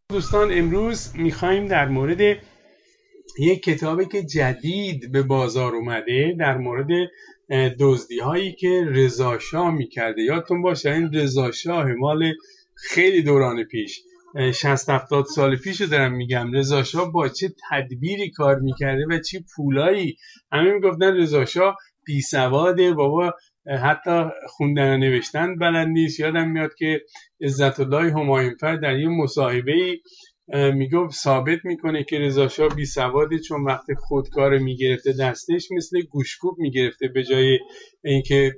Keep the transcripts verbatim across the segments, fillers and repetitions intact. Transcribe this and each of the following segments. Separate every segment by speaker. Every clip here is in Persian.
Speaker 1: دوستان امروز میخوایم در مورد یک کتابی که جدید به بازار اومده در مورد دزدی هایی که رضا شاه میکرده. یادتون باشه این رضا شاه مال خیلی دوران پیش، شصت هفتاد سال پیش رو دارم میگم. رضا شاه با چه تدبیری کار میکرده و چه پولایی. همه میگفتن رضا شاه بی سواده، بابا حتی خوندن و نوشتن بلد نیست. یادم میاد که عزت الله همایونفر در یه مصاحبه‌ای میگفت ثابت میکنه که رضا شاه بی سواده، چون وقتی خودکار میگرفته دستش مثل گوشکوب میگرفته به جای اینکه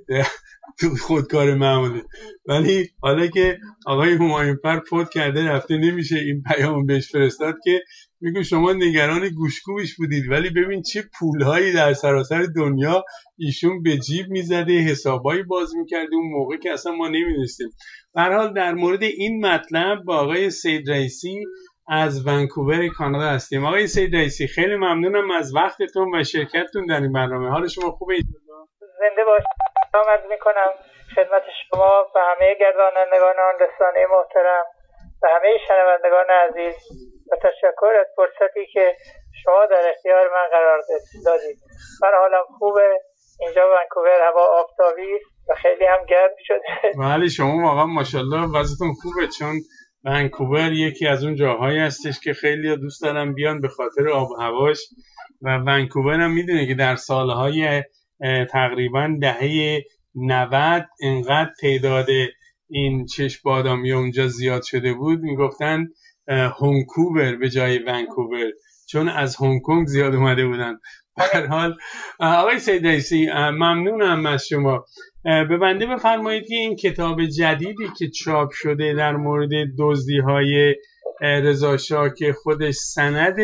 Speaker 1: خودکار معمولی. ولی حالا که آقای همایونفر فوت کرده رفته، نمیشه این پیام بهش فرستاد که میگه شما نگران گوشکوبش بودید، ولی ببین چه پولهایی در سراسر دنیا ایشون به جیب میزده، حسابایی باز میکرده اون موقع که اصلا ما نمیدونستیم. به هر حال در مورد این مطلب با آقای سید رئیسی از ونکوور کانادا هستیم. آقای سید رئیسی خیلی ممنونم از وقتتون و شرکتتون در این برنامه. حال شما خوبه؟
Speaker 2: زنده باشید. سلام میکنم خدمت شما و همه گردانندگان آن رسانه محترم و همه شنوندگان عزیز و تشکر از فرصتی که شما در اختیار من قرار دادید. من حالم خوبه. اینجا ونکوور هوا آفتابی و خیلی هم گرم شده.
Speaker 1: ولی شما واقعا ماشاءالله وضعتون خوبه، چون ونکوور یکی از اون جاهایی هستش که خیلی دوست دارم بیان به خاطر آب و هواش. و ونکوور هم میدونه که در سالهای تقریبا دهه نود اینقدر تعداد این چشم بادامی اونجا زیاد شده بود، میگفتن هونکوور به جای ونکوور، چون از هنگ کنگ زیاد اومده بودن. به هر حال آقای سید رئیسی ممنونم از شما. به بنده بفرمایید که این کتاب جدیدی که چاپ شده در مورد دزدی‌های رضا شاه که خودش سند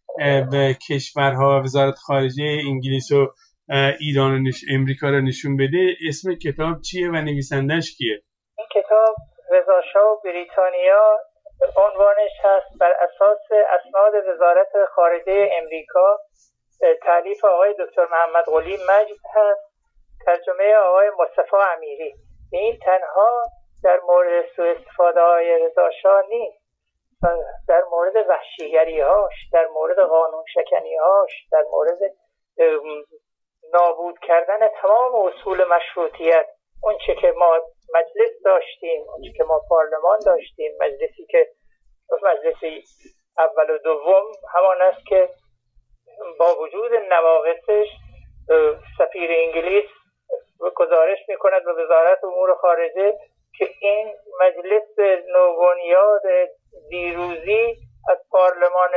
Speaker 1: به کشورها وزارت خارجه انگلیس و ایران و نش... امریکا رو نشون بده، اسم کتاب چیه و نویسندش کیه؟
Speaker 2: این کتاب رضا شاه و بریتانیا عنوانش هست، بر اساس اسناد وزارت خارجه امریکا. تالیف آقای دکتر محمد قلی مجد هست، ترجمه آقای مصطفی امیری. این تنها در مورد سوء استفاده های رضا شاه نیست، در مورد وحشیگری هاش، در مورد قانون شکنی هاش، در مورد نابود کردن تمام اصول مشروطیت. اون چه که ما مجلس داشتیم، اون چه که ما پارلمان داشتیم، مجلسی که مجلسی اول و دوم همان است که با وجود نواقصش سفیر انگلیس گزارش میکند به وزارت امور خارجه که این مجلس نوبنیاد دیروزی از پارلمان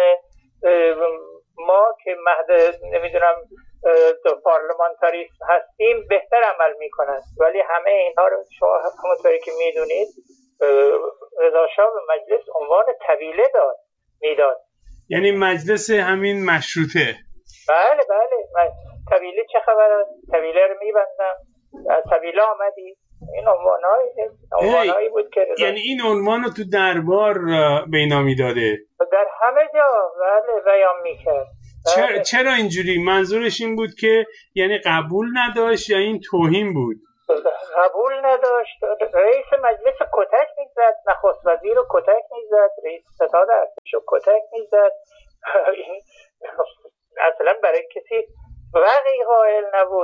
Speaker 2: ما که مهد نمیدونم دو پارلمانتاریسم هستیم بهتر عمل میکنند. ولی همه اینها رو شما همونطوری که میدونید رضا شاه به مجلس عنوان طویله داد میداد،
Speaker 1: یعنی مجلس همین مشروطه.
Speaker 2: بله بله. طویله چه خبر است؟ طویله رو میبندم، از طویله آمدی. این عنوانهایی عنوانهایی بود که رضا...
Speaker 1: یعنی این عنوان رو تو دربار به اینا میداده،
Speaker 2: در همه جا بله بیان میکرد.
Speaker 1: چرا, چرا اینجوری؟ منظورش این بود که یعنی قبول نداشت یا این توهین بود؟
Speaker 2: قبول نداشت. رئیس مجلس کتک میزد، نخست وزیر رو کتک میزد، رئیس ستاد ارتش رو کتک میزد. اصلا برای کسی وقعی قائل نبود.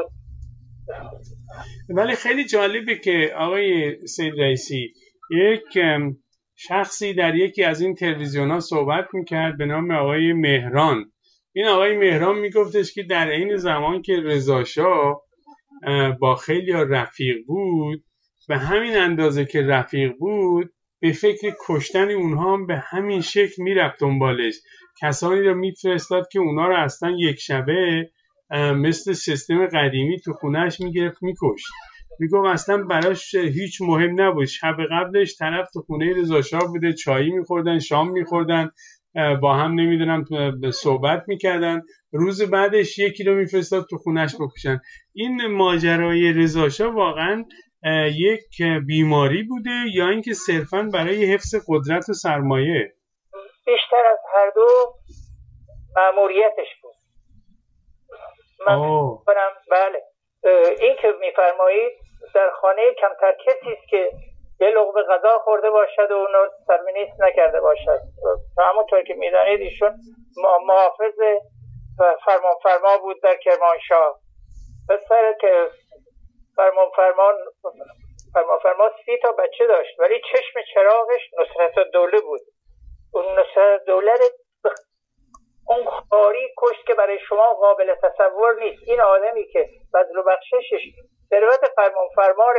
Speaker 1: ولی خیلی جالبه که آقای سید رئیسی یک شخصی در یکی از این تلویزیون ها صحبت میکرد به نام آقای مهران. این آقای مهران میگفتش که در این زمان که رضا شاه با خیلی رفیق بود، به همین اندازه که رفیق بود به فکر کشتن اونها هم به همین شکل میرفت دنبالش. کسانی رو میفرستاد که اونها رو اصلا یک شبه مثل سیستم قدیمی تو خونهش میگرفت میکشت. میگم اصلا براش هیچ مهم نبود. شب قبلش طرف تو خونه رضا شاه بوده، چایی میخوردن، شام میخوردن، با هم نمیدونم صحبت میکردن، روز بعدش یکی رو میفرستاد تو خونهش بکشن. این ماجرای رضا شاه واقعا یک بیماری بوده یا اینکه صرفا برای حفظ قدرت و سرمایه؟
Speaker 2: بیشتر از هر دو مأموریتش بود. من کنم بله. این که میفرمایید در خانه کمتر کسی است که یه لقمه غذا خورده باشد و اونو ترمینیست نکرده باشد. همونطور که میدانید ایشون محافظ فرمان فرما بود در کرمانشاه. بسیار که فرمان فرمان فرمان فرما سی تا بچه داشت ولی چشم چراغش نصرت دوله بود. اون نصرت دوله اون خاری کشت که برای شما قابل تصور نیست. این آدمی که بذل و بخششش ثروت فرمان فرما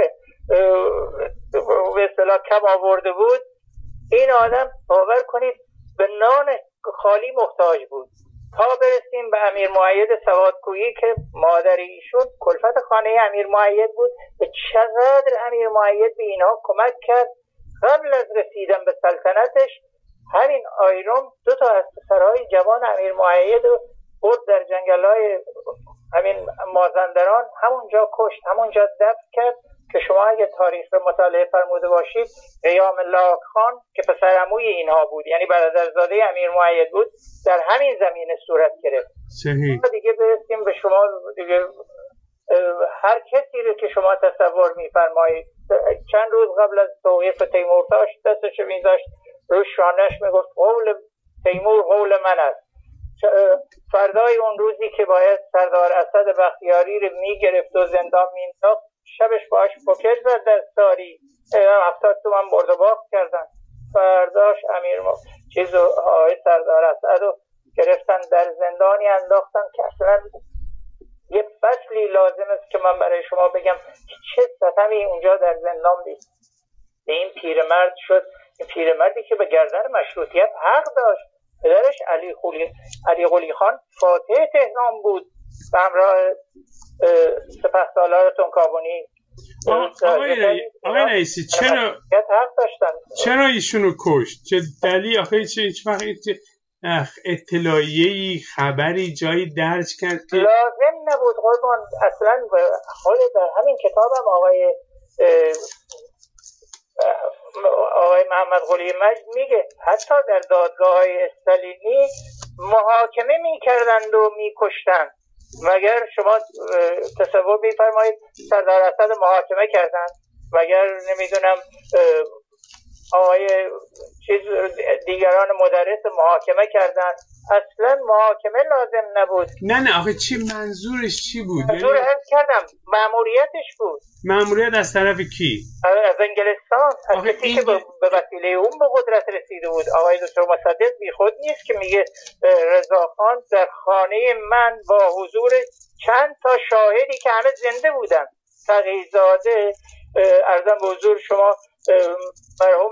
Speaker 2: به اصطلاح کم آورده بود، این آدم باور کنید به نان خالی محتاج بود. تا برسیم به امیر مؤید سوادکویی که مادر ایشون کلفت خانه امیر مؤید بود، به چقدر امیر مؤید به اینها کمک کرد. قبل از رسیدن به سلطنتش همین آیروم دو تا از پسرهای جوان امیر مؤید رو برد در جنگل‌های همین مازندران، همونجا کشت، همونجا دفن کرد که شما اگه تاریخ رو مطالعه فرموده باشید، قیام الله خان که پسر عموی اینها بود، یعنی برادرزاده امیر مؤید بود، در همین زمینه صورت گرفت.
Speaker 1: صحیح.
Speaker 2: دیگه برسیم به شما دیگه هر کسی رو که شما تصور می‌فرمایید چند روز قبل از توقیف تیمورتاش دستش می‌ذاشت روی شانه‌اش میگفت قول تیمور قول من است. فردای اون روزی که باید سردار اسد بختیاری رو میگرفت و زندان مینداخت، شبش باش پوکر زد دستاری، هفتاد تومن برد و باخت کردن. فرداش امیر ما چیز های سردار اسد رو گرفتن در زندانی انداختن که اصلا یه فصلی لازم است که من برای شما بگم چه ستمی اونجا در زندان دید. این پیرمرد شد، این پیرمردی که به گردن مشروطیت حق داشت. پدرش علی قلی علی قلی خان فاتح تهران بود به همراه سپهسالار تنکابونی.
Speaker 1: آقای رئیسی چرا
Speaker 2: حق داشتن؟
Speaker 1: چرا ایشونو کشت؟ چه دلیل؟ آخه هیچ وقت اطلاعیه‌ای خبری جایی درج کرد که
Speaker 2: لازم نبود قربان. اصلا خود در همین کتابم آقای آقای محمد قلی مجد میگه حتی در دادگاه‌های استالینی محاکمه میکردند و میکشتند. مگر شما تصور میفرمایید سردار اسد محاکمه کردند؟ مگر نمیدونم آقای چیز دیگران مدرس محاکمه کردن؟ اصلا محاکمه لازم نبود.
Speaker 1: نه نه آخه چی منظورش چی بود؟
Speaker 2: منظور عرض کردم مأموریتش بود.
Speaker 1: مأموریت از طرف کی؟
Speaker 2: از انگلستان، از کسی که به وسیله اون به قدرت رسیده بود. آقای دکتر مصدق بی خود نیست که میگه رضاخان در خانه من با حضور چند تا شاهدی که همه زنده بودن، تقی‌زاده، عرضم به حضور شما مرحوم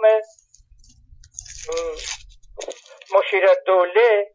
Speaker 2: مشیرالدوله،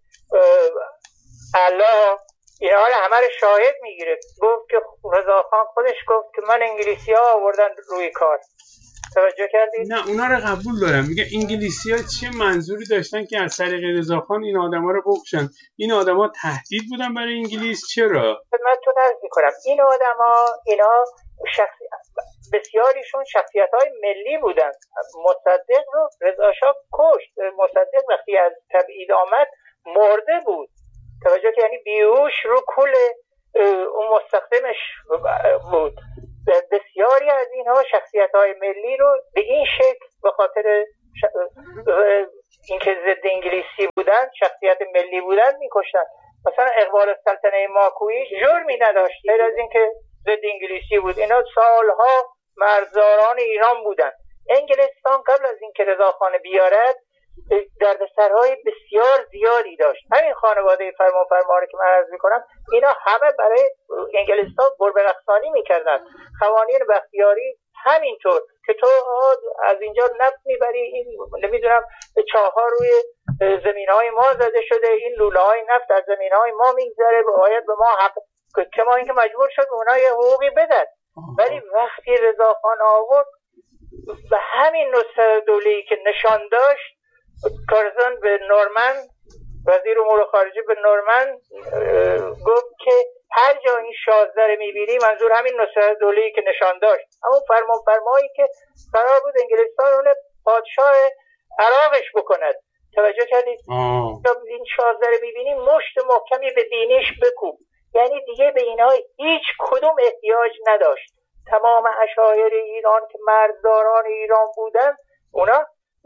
Speaker 2: علا، اینا رو همه رو شاهد میگیره. گفت که رضاخان خودش گفت که من انگلیسی ها آوردن روی کار. توجه کردید؟
Speaker 1: نه اونا رو قبول دارم. میگه انگلیسی ها چه منظوری داشتن که از طریق رضاخان این آدم ها رو بکشن؟ این آدم ها تهدید بودن برای انگلیس؟ چرا؟
Speaker 2: خدمتتون عرض میکنم این آدم ها اینا شخصی بسیاریشون شخصیت های ملی بودن. مصدق رو رضا شاه کشت. مصدق وقتی از تبعید آمد مرده بود. توجه که یعنی بیهوش رو کل اون مستخدمش بود. بسیاری از اینها شخصیت های ملی رو به این شکل به خاطر ش... اینکه ضد انگلیسی بودن، شخصیت ملی بودن میکشتن. مثلا اقبال سلطنه ماکویی جرمی نداشت غیر از اینکه ضد انگلیسی بود. اینا سالها مرزداران ایران بودن. انگلستان قبل از اینکه رضاخان بیارد دردسرهای بسیار زیادی داشت. همین خانواده فرمان فرما رو که من عرض میکنم اینا همه برای انگلستان گربه رقصانی میکردن. قوانین بختیاری همینطور که تو از اینجا نفت میبری، این نمیدونم چاه‌ها روی زمینهای ما زده شده، این لوله های نفت از زمینهای ما میگذره، باید به ما حق که ما اینکه مجبور شد اونا یه حقوقی بدن. ولی وقتی رضاخان آورد به همین نصرت دوله‌ای که نشان داشت، کارزان به نورمن وزیر امور خارجه به نورمن گفت که هر جا این شازده رو میبینی، منظور همین نصرت دوله‌ای که نشان داشت، همون فرمان فرمایی که قرار بود انگلستان اون پادشاه عراقش بکند. توجه کردید؟ این شازده رو میبینی مشت محکمی به دینش بکوب. یعنی دیگه به اینها هیچ کدوم احتیاج نداشت. تمام اشایر ایران که مردداران ایران بودن، اونا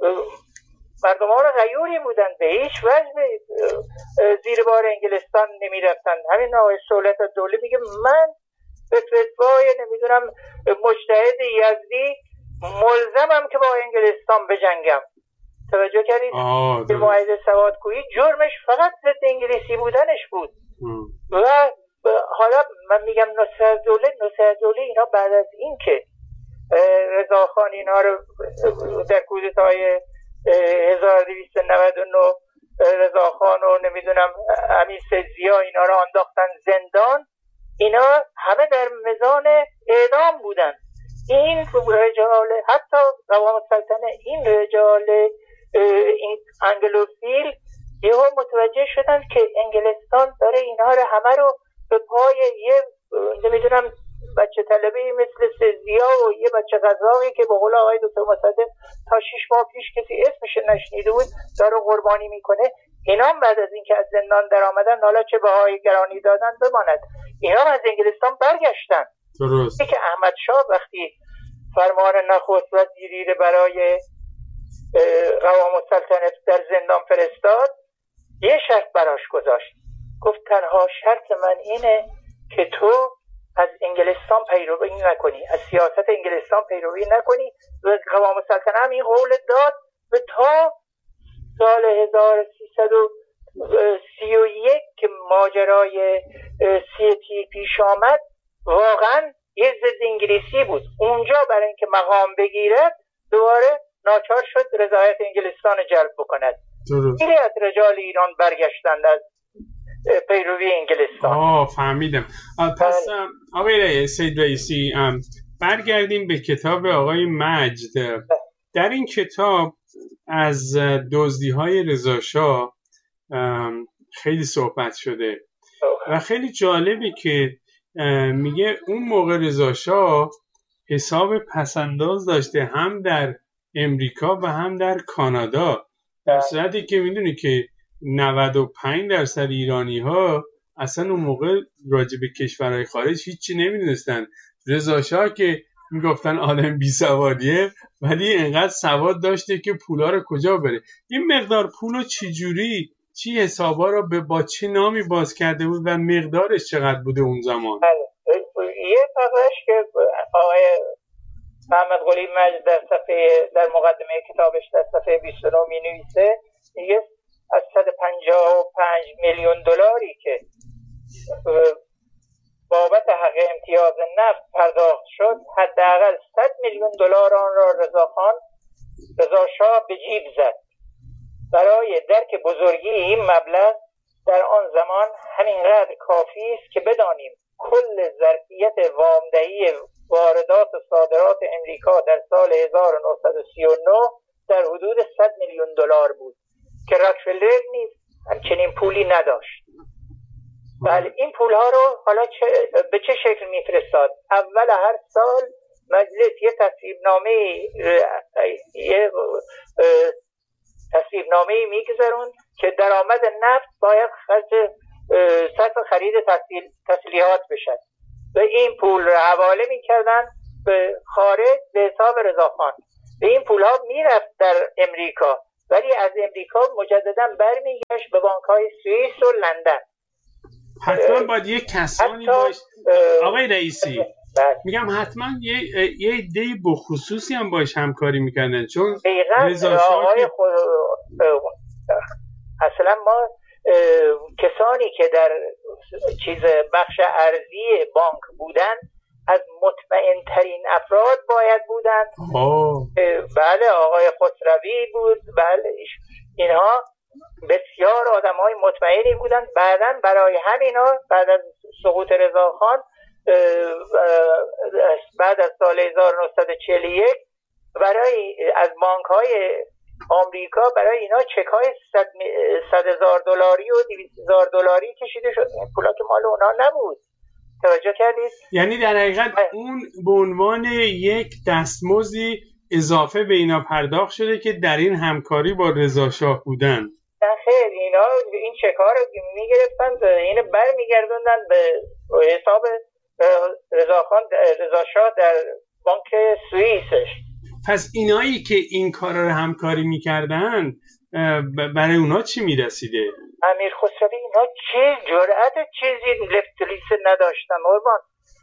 Speaker 2: مردمان غیوری بودن، به هیچ وجه زیر بار انگلستان نمی رفتن. همین آقای سهولت الدوله میگه من به فتوای نمیدونم مجتهد یزدی ملزمم که با انگلستان بجنگم. توجه کردید؟ به معاهده سوادکویی جرمش فقط ضد انگلیسی بودنش بود. م. و حالا من میگم نصرالدوله نصرالدوله اینا بعد از این که رضاخان اینا رو در کودتای هزار و دویست و نود و نه رضاخان و نمیدونم امیر سید-ضیا اینا رو انداختن زندان، اینا همه در میزان اعدام بودن. این رجال، حتی قوام السلطنه، این رجال این انگلوفیل یهو متوجه شدن که انگلستان داره اینها رو همه رو به پای یه نمیدونم بچه طلبه مثل سید-ضیا و یه بچه قزاقی که به قول آقای دکتر مصدق تا شش ماه پیش کسی اسمش نشنیده بود داره قربانی میکنه. اینا بعد از اینکه از زندان در آمدن، حالا چه بهای گرانی دادن بماند، اینا از انگلستان برگشتن.
Speaker 1: درست.
Speaker 2: که احمد شاه وقتی فرمان نخست وزیری برای قوام السلطنه در زندان فرستاد، یه شرط براش گذاشت، گفت تنها شرط من اینه که تو از انگلستان پیروی نکنی، از سیاست انگلستان پیروی نکنی. و قوام السلطنه هم این قول داد و تا سال هزار و سیصد و سی و یک که ماجرای سیتی پیش آمد، واقعا یه ضد انگلیسی بود. اونجا برای اینکه مقام بگیرد دوباره ناچار شد رضایت انگلستان جلب بکند. خیلی از رجال ایران برگشتند از پیروی انگلستان.
Speaker 1: آه فهمیدم. پس آقای سید رئیسی برگردیم به کتاب آقای مجد. در این کتاب از دزدی‌های رضا شاه خیلی صحبت شده و خیلی جالبه که میگه اون موقع رضا شاه حساب پسنداز داشته هم در امریکا و هم در کانادا، در صورتی که میدونی که نود و پنج درصد ایرانی ها اصلا اون موقع راجع به کشورهای خارج هیچی نمیدونستن. رضا شاه که میگفتن آدم بی سوادیه، ولی انقدر سواد داشته که پولا رو کجا بره. این مقدار پولو چی جوری چی حسابا رو به با چه نامی باز کرده بود و مقدارش چقدر بوده اون زمان؟
Speaker 2: یه فقرش که آقای محمد قلی مجد در صفحه در مقدمه کتابش در صفحه بیست و نه می نویسه، میگه از صد و پنجاه و پنج میلیون دلاری که بابت حق امتیاز نفت پرداخت شد، حداقل صد میلیون دلار آن را رضاخان رضا شاه به جیب زد. برای درک بزرگی این مبلغ در آن زمان همینقدر کافی است که بدانیم کل ظرفیت وامدهی واردات و صادرات امریکا در سال هزار و نهصد و سی و نه در حدود صد میلیون دلار بود که راکفلر نیز همچنین پولی نداشت. بله، این پولها رو حالا چه به چه شکل میفرستاد؟ اول هر سال مجلس یه تصویبنامه یه تصویبنامه میگذارون که درآمد نفت باید خرج سطح خرید تسلیحات بشد و این پول رو حواله میکردن به خارج به حساب رضاخان. به این پول ها میرفت در امریکا، ولی از امریکا مجددا برمیگشت به بانک های سوئیس و لندن.
Speaker 1: حتما باید یک کسانی باش آقای رئیسی، میگم حتما یه یه ایده بخصوصی هم باش همکاری میکردن، چون
Speaker 2: رضا شاه که... خود... اصلا ما کسانی که در چیز بخش ارزی بانک بودن از مطمئن ترین افراد باید بودن. بله، آقای خسروی بود، بله، اینها بسیار آدم های مطمئنی بودن. بعداً برای همینا بعد از سقوط رضاخان، بعد از سال هزار و نهصد و چهل و یک برای از بانک های آمریکا برای اینا چک های صد هزار دلاری و دویست هزار دلاری کشیده شد. این پولا که مال اونا نبود. توجه کردید؟
Speaker 1: یعنی در حقیقت اون به عنوان یک دستمزدی اضافه به اینا پرداخت شده که در این همکاری با رضا شاه بودن.
Speaker 2: نه خیر، اینا این چک ها رو میگرفتن، اینو برمیگردوندن به حساب رضاخان رضاشاه در بانک سوئیسش.
Speaker 1: پس اینایی که این کارا رو همکاری میکردن برای اونا چی میرسیده؟
Speaker 2: امیر خسروی اینا چه جرأت چیزی لفتلیس نداشتن قربان.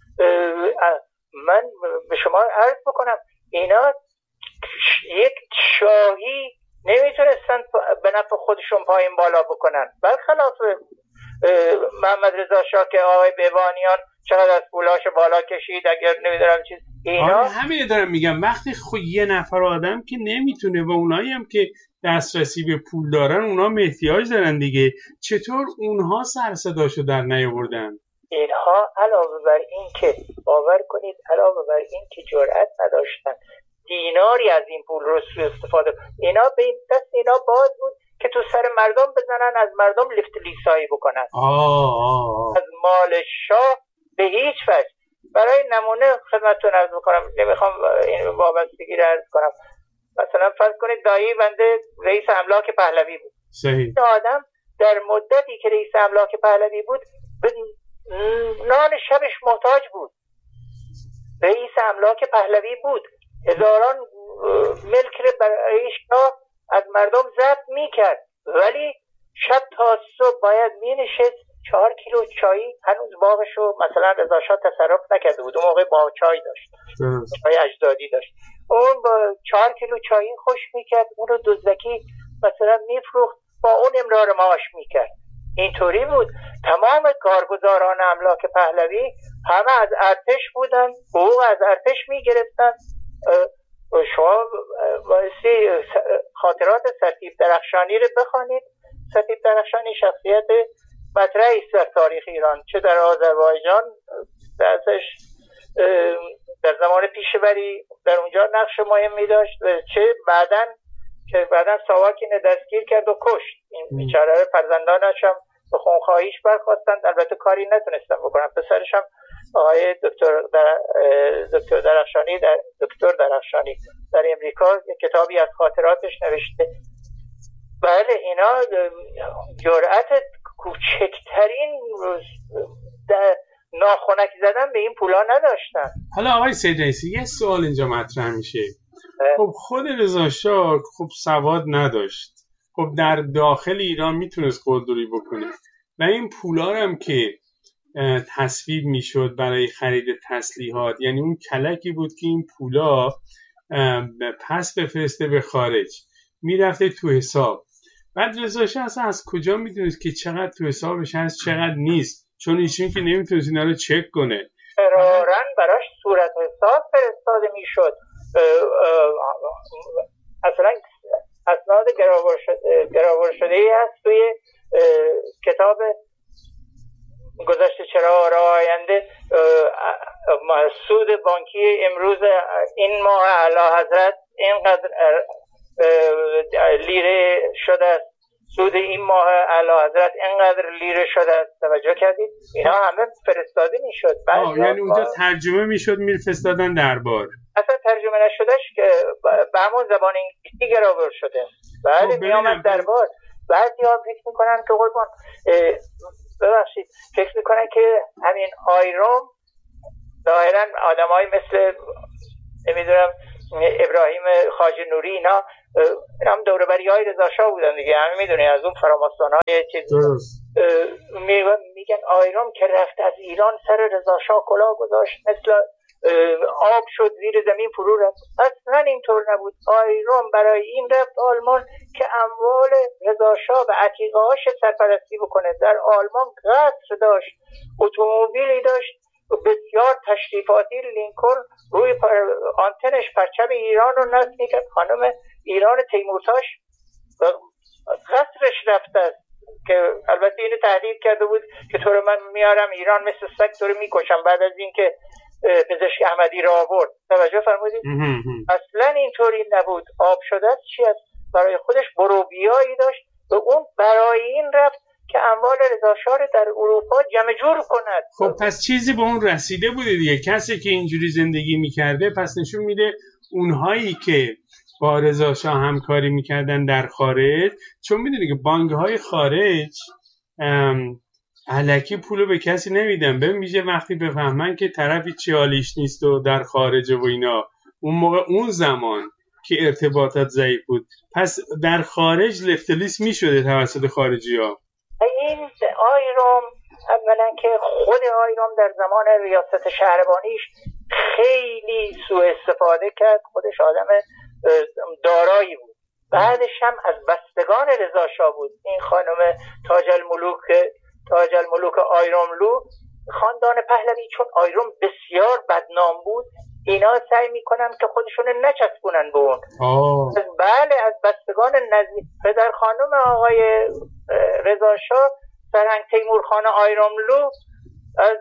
Speaker 2: من به شما عرض بکنم اینا یک شاهی نمیتونستن به نفع خودشون پایین بالا بکنن، برخلاف محمد رضا شاه که آقای بهبانیان چقدر از پولاش بالا کشید. اگر نمیدونم چیز اینا
Speaker 1: آره همه دارم میگم وقتی خود یه نفر آدم که نمیتونه و اونایی هم که دسترسی به پول دارن اونا هم احتیاج دارن دیگه، چطور اونها سر صداشو در نیاوردن؟
Speaker 2: اینها علاوه بر این که باور کنید علاوه بر این که جرأت نداشتن دیناری از این پول رو سوء استفاده، اینا به این دست اینا باز بود که تو سر مردم بزنن، از مردم لیفت لیسایی بکنن.
Speaker 1: آه آه.
Speaker 2: از مال شاه به هیچ وجه. برای نمونه خدمتتون عرض میکنم، نمیخوام این وابستگی رو عرض کنم، مثلا فرض کنید دایی بنده رئیس املاک پهلوی بود.
Speaker 1: صحیح.
Speaker 2: این آدم در مدتی که رئیس املاک پهلوی بود به نان شبش محتاج بود. رئیس املاک پهلوی بود، هزاران ملک رو برای شاه از مردم ضبط میکرد، ولی شب تا صبح باید مینشست چهار کیلو چایی، هنوز باغشو مثلا رضا شاه تصرف نکرده بود، اون موقع باغ چای داشت، چای اجدادی داشت، اون با چهار کیلو چایی خوش میکرد، اون رو دزدکی مثلا میفروخت، با اون امرار معاش میکرد. اینطوری بود. تمام کارگزاران املاک پهلوی همه از ارتش بودن، حقوق از ارتش میگرفتن. شما بایستی خاطرات سطیب درخشانی رو بخوانید. سطیب درخشانی شخصیت مطرحی است در تاریخ ایران، چه در آذربایجان ازش در زمان پیشوری در اونجا نقش مهمی داشت، چه بعدن که بعدن ساواک اینو دستگیر کرد و کشت. این بیچاره فرزندانش هم به خونخواهیش برخواستند، البته کاری نتونستن بکنن. پسرش هم آقای دکتر در دکتر درخشانی در دکتر درخشانی در امریکا یک کتابی از خاطراتش نوشته. بله اینا جرأت کوچکترین ناخنک زدن به این پولا نداشتن.
Speaker 1: حالا آقای سید رئیسی یه سوال اینجا مطرح میشه. خب خود رضا شاه خب سواد نداشت، خب در داخل ایران میتونست قلدری بکنه و این پولا هم که تصویب میشد برای خرید تسلیحات، یعنی اون کلکی بود که این پولا پس بفرسته به خارج، میرفته تو حساب. بعد رضا شاه اصلا از کجا میدونست که چقدر تو حسابش هست چقدر نیست؟ چون ایشون که نمیتونست اینا رو چک کنه.
Speaker 2: فرارن براش صورت حساب فرستاده میشد. اصلا اسناد گراور شده ای هست توی کتاب گذشته چرا را آینده، سود بانکی امروز این ماه اعلی حضرت اینقدر لیره شده است، سود این ماه اعلی حضرت اینقدر لیره شده است. توجه کردید؟ اینا همه فرستاده میشد.
Speaker 1: یعنی اونجا ترجمه میشد میفرستادن دربار.
Speaker 2: اصلا ترجمه نشدهش که به همون زبان انگلیسی گراور شده. بله میامد دربار. بعضی ها فکر میکنن که قربان ببخشید فکر میکنن که همین آیروم ظاهرا آدم های مثل نمیدونم ابراهیم خواجه نوری اینا هم دوربری های رضا شاه بودن دیگه، همه میدونی از اون فراماسون های چیز میگن آیروم که رفت از ایران سر رضا شاه کلاه گذاشت مثل آب شد زیر زمین فرو رفت. اصلا اینطور نبود. آیروم برای این رفت آلمان که اموال رضا شاه و عتیقه هاش سرپرستی بکنه. در آلمان قصر داشت، اتومبیلی داشت بسیار تشریفاتی، لینکلن روی پر... آنتنش پرچم ایران رو نصب میکرد. خانم ایران تیمورتاش قصرش رفته است که البته اینو تهدید کرده بود که تو رو من میارم ایران مثل سگ تو رو میکشم بعد از اینکه پزشک احمدی را آورد. توجه فرمودید؟ اصلا اینطوری نبود. آب شده است چی است؟ برای خودش بروبیایی داشت و اون برای این رفت که اموال رضا شاه در اروپا جمع جور کند.
Speaker 1: خب پس چیزی به اون رسیده بوده دیگه. کسی که اینجوری زندگی میکرده پس نشون میده اونهایی که با رضا شاه همکاری میکردن در خارج، چون میدونی که بانک‌های خارج الکی پولو به کسی نمیدن. ببین میشه وقتی بفهمن که طرفی چی حالیش نیست و در خارجه و اینا، اون موقع اون زمان که ارتباطات ضعیف بود، پس در خارج لفتلیس میشده توسط خارجی ها.
Speaker 2: این آیرام اولا که خود آیرام در زمان ریاست شهربانیش خیلی سوء استفاده کرد، خودش آدم دارایی بود. بعدش هم از بستگان رضا شاه بود. این خانم تاج الملوک تاج الملوک آیراملو، خاندان پهلوی، چون آیرام بسیار بدنام بود، اینا سعی میکنن که خودشون نچسبونن به اون. بله، از بستگان نزدیک پدر خانم آقای رضا شاه، سرهنگ تیمور خان آیراملو، از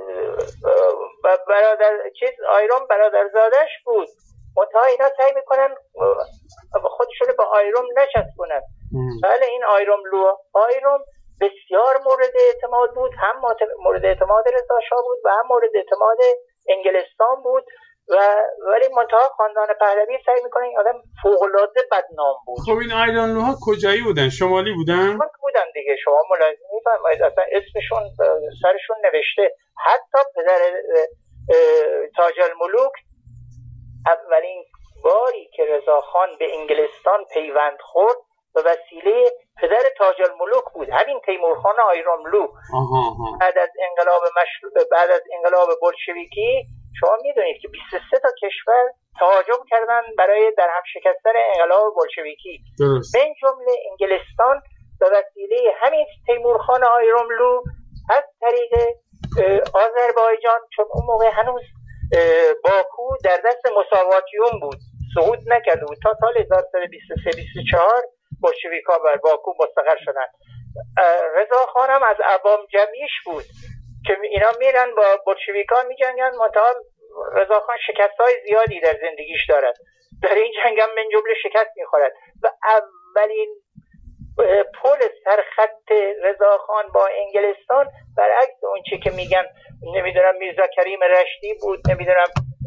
Speaker 2: برادر چیز آیرام برادرزادش بود. منتها اینا سعی میکنن خودشون به آیرام نچسبونن. بله، این آیراملو آیرام بسیار مورد اعتماد بود، هم مورد اعتماد رضا شاه بود و هم مورد اعتماد انگلستان بود. و ولی منتها خاندان پهلوی سعی میکنن این آدم فوق‌العاده بدنام بود.
Speaker 1: خب این آیراملوها کجایی بودن؟ شمالی بودن؟
Speaker 2: شمالی بودن دیگه، شما ملاحظه می‌فرمایید اصلا اسمشون سرشون نوشته. حتی پدر تاج الملوک اولین باری که رضاخان به انگلستان پیوند خورد به وسیله پدر تاج الملوک بود، همین تیمورخان آیراملو. بعد از انقلاب مشروط بعد از انقلاب بولشویکی شما میدونید که بیست و سه تا کشور تهاجم کردن برای در هم شکستن انقلاب بولشویکی.
Speaker 1: درست.
Speaker 2: به این جمله انگلستان به وسیله همین تیمورخان آیراملو از طریق آذربایجان، چون اون موقع هنوز باکو در دست مساواتیون بود، صعود نکرده بود، تا سال هزار و سیصد و بیست و سه بیست و چهار بولشویکا بر باکو مستقر شدن. رضاخان هم از عوام جمعیش بود که اینا میرن با بولشویکا میجنگن، منتها رضاخان شکست‌های زیادی در زندگیش دارد، در این جنگ هم من جمله شکست میخورد و اولین پل سرخط رضاخان با انگلستان برعکس اون چی که میگن نمیدونم میرزا کریم رشدی بود، نمیدونم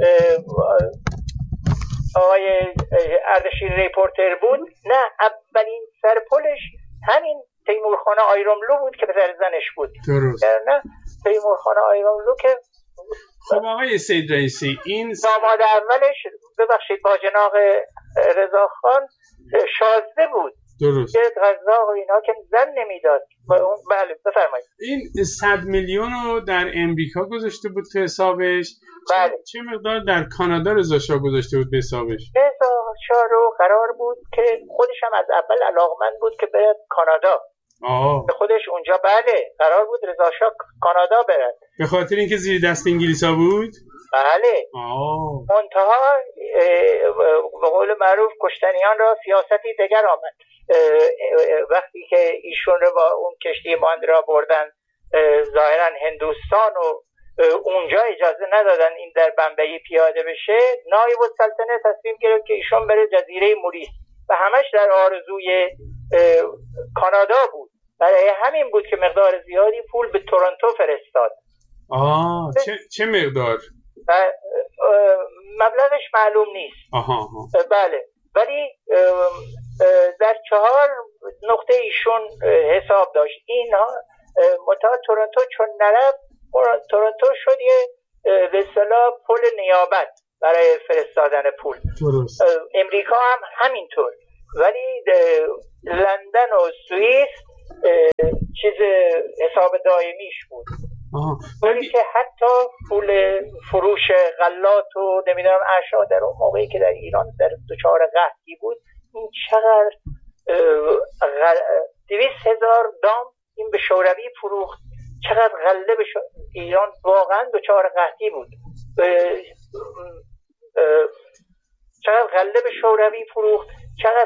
Speaker 2: آقای اردشیر ریپورتر بود، نه، اولین سرپلش همین تیمورخان آیراملو بود که پدر زنش بود.
Speaker 1: درست.
Speaker 2: نه تیمورخان آیراملو که
Speaker 1: خب آقای سید رئیسی، این
Speaker 2: داماد اولش ببخشید با جناق رضاخان شازده بود.
Speaker 1: درست.
Speaker 2: که غذا و اینا که زن نمیداد. بله بفرمایید.
Speaker 1: این صد میلیون رو در امریکا گذاشته بود تو حسابش.
Speaker 2: بله.
Speaker 1: چه مقدار در کانادا رضا شاه گذاشته بود به حسابش؟
Speaker 2: رضا شاه رو قرار بود که خودش هم از اول علاقمند بود که بره کانادا.
Speaker 1: آه.
Speaker 2: خودش اونجا بله قرار بود رضا شاه کانادا بره.
Speaker 1: به خاطر اینکه زیر دست انگلیسا بود؟
Speaker 2: بله.
Speaker 1: آه.
Speaker 2: منتها به قول معروف کشتنیان را سیاستی دیگر آمد. وقتی که ایشون رو با اون کشتی ماندرا بردن ظاهرا هندوستان و اونجا اجازه ندادن این در بمبئی پیاده بشه، نایب السلطنه تصمیم گرفت که ایشون بره جزیره موریس و همش در آرزوی کانادا بود. برای همین بود که مقدار زیادی پول به تورنتو فرستاد.
Speaker 1: آه چه, چه مقدار؟
Speaker 2: مبلغش معلوم نیست.
Speaker 1: آها آها.
Speaker 2: بله، ولی در چهار نقطه ایشون حساب داشت. اینا منتها تورنتو چون نرفت، تورنتو شد یه به اصطلاح پل نیابت برای فرستادن پول.
Speaker 1: درست.
Speaker 2: امریکا هم همینطور، ولی لندن و سوئیس چیز حساب دائمیش بود. ولی که حتی پول فروش غلات و نمیدونم اشیا در اون موقعی که در ایران در دچار قحطی بود، این چقدر دویست هزار دام این به شوروی فروخت، چقدر غله به ایران واقعا دچار قحطی بود، چقدر غله به شوروی فروخت، چقدر